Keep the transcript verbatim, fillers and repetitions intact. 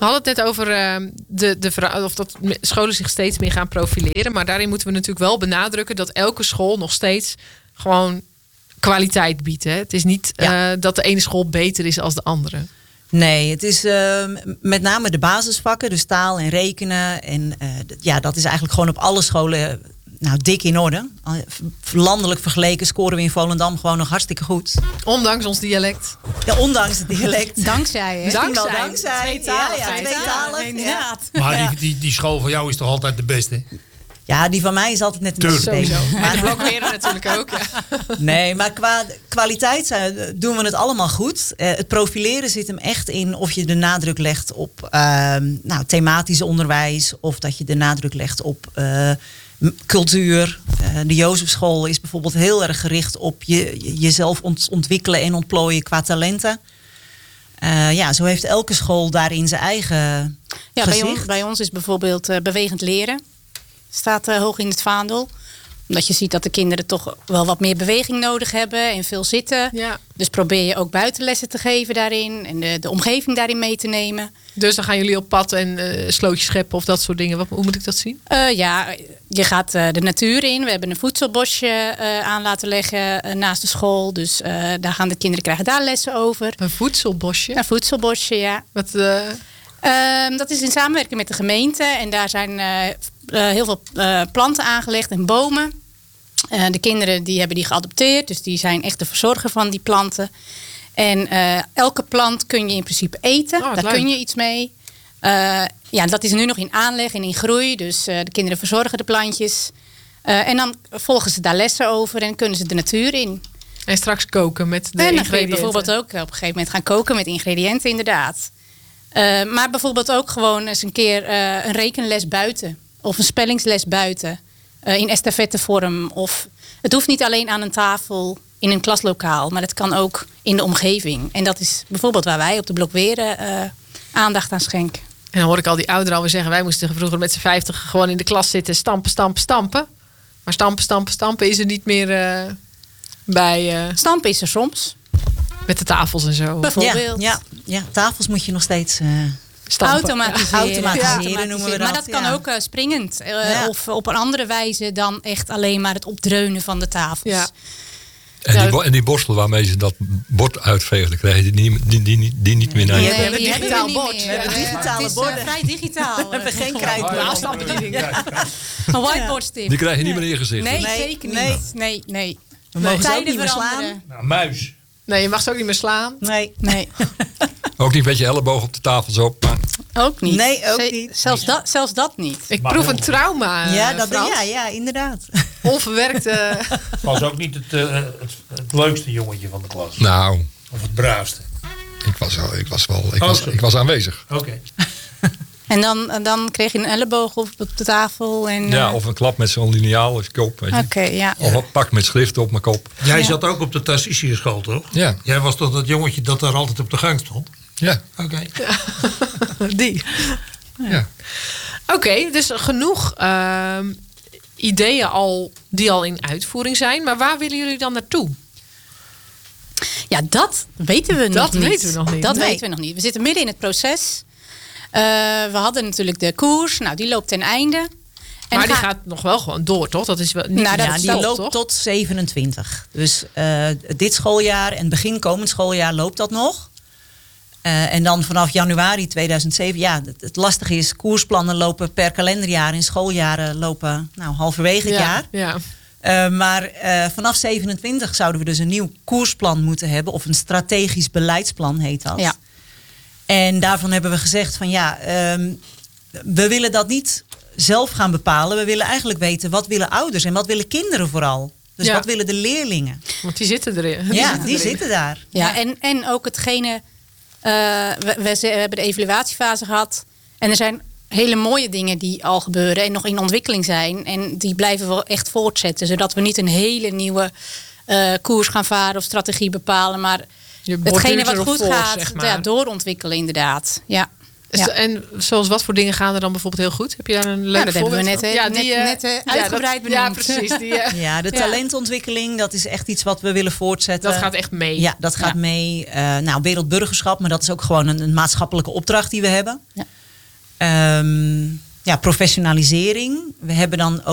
We hadden het net over uh, de, de vrouw, of dat scholen zich steeds meer gaan profileren. Maar daarin moeten we natuurlijk wel benadrukken dat elke school nog steeds gewoon kwaliteit biedt. Hè? Het is niet ja. uh, dat de ene school beter is als de andere. Nee, het is uh, met name de basisvakken, dus taal en rekenen. En uh, ja, dat is eigenlijk gewoon op alle scholen nou, dik in orde. Landelijk vergeleken scoren we in Volendam gewoon nog hartstikke goed. Ondanks ons dialect. Ja, ondanks het dialect. Dankzij, hè? Dankzij. Dankzij. Dankzij. Tweetalig. Ja, ja, tweetalig. Inderdaad. Maar Ja. die, die, die school van jou is toch altijd de beste? Ja, die van mij is altijd net een beetje Sowieso. beter. Maar de blokweren natuurlijk ook. Ja. Nee, maar qua kwaliteit zijn, doen we het allemaal goed. Uh, het profileren zit hem echt in of je de nadruk legt op uh, nou, thematisch onderwijs. Of dat je de nadruk legt op uh, cultuur. Uh, de Jozefschool is bijvoorbeeld heel erg gericht op je, jezelf ont- ontwikkelen en ontplooien qua talenten. Uh, ja, zo heeft elke school daarin zijn eigen Ja, gezicht. bij ons, bij ons is bijvoorbeeld uh, bewegend leren. Staat uh, hoog in het vaandel. Omdat je ziet dat de kinderen toch wel wat meer beweging nodig hebben en veel zitten. Ja. Dus probeer je ook buitenlessen te geven daarin. En de, de omgeving daarin mee te nemen. Dus dan gaan jullie op pad en uh, slootjes scheppen of dat soort dingen. Wat, hoe moet ik dat zien? Uh, ja, je gaat uh, de natuur in. We hebben een voedselbosje uh, aan laten leggen uh, naast de school. Dus uh, daar gaan de kinderen krijgen daar lessen over. Een voedselbosje? Een voedselbosje, ja. Wat, uh... uh, dat is in samenwerking met de gemeente. En daar zijn uh, uh, heel veel uh, planten aangelegd en bomen. Uh, de kinderen die hebben die geadopteerd. Dus die zijn echt de verzorger van die planten. En uh, elke plant kun je in principe eten. Oh, Daar leuk. kun je iets mee. Uh, ja, dat is nu nog in aanleg en in groei. Dus uh, de kinderen verzorgen de plantjes. Uh, en dan volgen ze daar lessen over en kunnen ze de natuur in. En straks koken met de En dan kun je ingrediënten. bijvoorbeeld ook op een gegeven moment gaan koken met ingrediënten, inderdaad. Uh, maar bijvoorbeeld ook gewoon eens een keer uh, een rekenles buiten. Of een spellingsles buiten. Uh, in estafettevorm. Of het hoeft niet alleen aan een tafel in een klaslokaal. Maar het kan ook in de omgeving. En dat is bijvoorbeeld waar wij op de Blokweren uh, aandacht aan schenken. En dan hoor ik al die ouderen alweer zeggen... wij moesten vroeger met z'n vijftig gewoon in de klas zitten... stampen, stampen, stampen. Maar stampen, stampen, stampen is er niet meer uh, bij... Uh, Stampen is er soms. met de tafels en zo. Bijvoorbeeld. Ja, ja, ja, tafels moet je nog steeds uh, Stampen. Automatiseren. automatiseren, Ja. noemen we dat. Maar dat kan ja. ook uh, springend. Uh, Ja. Of op een andere wijze dan echt alleen maar het opdreunen van de tafels. Ja. En, Ja, die, bo- en die borstel waarmee ze dat bord uitvegen, dan krijg je die, niet- die, die, die, die niet meer naar Nee, je. we hebben die een hebben we digitaal niet bord. meer. We hebben Nee, digitale het is uh, borden. vrij digitaal. We hebben geen krijt. De afstandsbediening. Een whiteboardstip. Die krijg je niet meer in je gezicht. Nee, Nee, zeker niet. nee. Nee, nee. We mogen ze ook Tijden niet meer veranderen. slaan. Nou, muis. Nee, je mag ze ook niet meer slaan. Nee. Nee, Ook niet met je elleboog op de tafel zo. Maar ook niet. Nee, ook Ze- niet. Zelfs dat, zelfs dat niet. Ik Maar proef wel. een trauma, uh, Ja, dat, Frans. ja, ja, inderdaad. Onverwerkte... Was ook niet het, uh, het, het leukste jongetje van de klas. nou, Of het braafste. ik was, wel, ik was, wel, ik Oh, was, sorry. ik was aanwezig. Oké. En dan, dan kreeg je een elleboog op, op de tafel. En, Ja, uh, of een klap met zo'n liniaal of kop. Weet je. Oké, ja. Of een pak met schrift op mijn kop. Jij Ja. zat ook op de Tassische school, toch? Ja, Jij was toch dat jongetje dat daar altijd op de gang stond? ja, Oké. Die. ja. Oké, dus genoeg uh, ideeën al die al in uitvoering zijn. Maar waar willen jullie dan naartoe? Ja, dat weten we Dat nog niet. weten we nog niet. Dat Nee. weten we nog niet. We zitten midden in het proces. Uh, we hadden natuurlijk de koers. Nou, die loopt ten einde. En maar die ga- gaat nog wel gewoon door, toch? Dat is wel niet Nou, dat Ja, is die zo, loopt toch? tot zevenentwintig. Dus uh, dit schooljaar en begin komend schooljaar loopt dat nog. Uh, en dan vanaf januari tweeduizend zeven. Ja, het, het lastige is, koersplannen lopen per kalenderjaar. En schooljaren lopen nou, halverwege het jaar. Ja. Uh, maar uh, vanaf zevenentwintig zouden we dus een nieuw koersplan moeten hebben. Of een strategisch beleidsplan heet dat. Ja. En daarvan hebben we gezegd van ja, um, we willen dat niet zelf gaan bepalen. We willen eigenlijk weten wat willen ouders en wat willen kinderen vooral. Dus Ja. wat willen de leerlingen? Want die zitten erin. Die ja, zitten die erin. zitten daar. Ja, en, en ook hetgene... Uh, we, we, we hebben de evaluatiefase gehad. En er zijn hele mooie dingen die al gebeuren en nog in ontwikkeling zijn. En die blijven we echt voortzetten. Zodat we niet een hele nieuwe uh, koers gaan varen of strategie bepalen. Maar Je hetgene borduurt wat erop goed voor, gaat, zeg maar. ja, doorontwikkelen inderdaad. Ja. Dus Ja. En zoals wat voor dingen gaan er dan bijvoorbeeld heel goed? Heb je daar een leuk Ja, dat hebben we voorbeeld net, van? eh, net, eh, net, eh, ja, uitgebreid dat- Ja, benoemd. precies. Die, eh, Ja, de Ja. talentontwikkeling, dat is echt iets wat we willen voortzetten. dat gaat echt mee. Ja, dat gaat Ja. mee. Uh, nou, wereldburgerschap, maar dat is ook gewoon een, een maatschappelijke opdracht die we hebben. Ja. Ehm, ja, professionalisering. We hebben dan ook